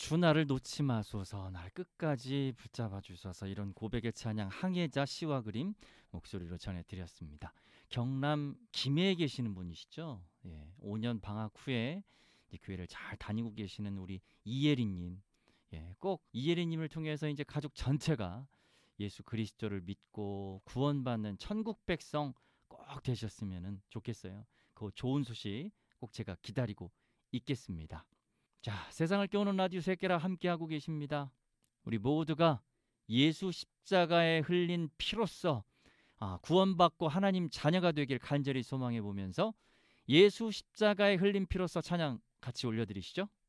주 나를 놓지 마소서 날 끝까지 붙잡아 주소서 이런 고백의 찬양 항해자 시와 그림 목소리로 전해드렸습니다. 경남 김해에 계시는 분이시죠? 예, 5년 방학 후에 이제 교회를 잘 다니고 계시는 우리 이예리님, 예, 꼭 이예리님을 통해서 이제 가족 전체가 예수 그리스도를 믿고 구원받는 천국 백성 꼭 되셨으면 좋겠어요. 그 좋은 소식 꼭 제가 기다리고 있겠습니다. 자, 세상을 깨우는 라디오 새끼라 함께하고 계십니다. 우리 모두가 예수 십자가에 흘린 피로써 구원받고 하나님 자녀가 되길 간절히 소망해 보면서 예수 십자가에 흘린 피로써 찬양 같이 올려드리시죠.